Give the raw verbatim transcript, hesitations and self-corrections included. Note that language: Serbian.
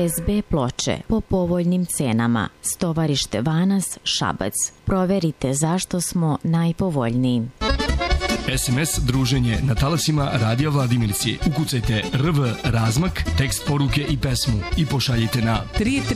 S B Ploče po povoljnim cenama. Stovarište Vanas, Šabac. Proverite zašto smo najpovoljniji. es em es druženje na talasima Radija Vladimirci. Ukucajte R V razmak, tekst poruke i pesmu i pošaljite na tri